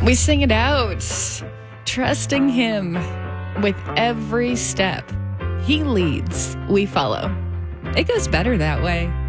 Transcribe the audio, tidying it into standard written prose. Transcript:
We sing it out, trusting him with every step. He leads, we follow. It goes better that way.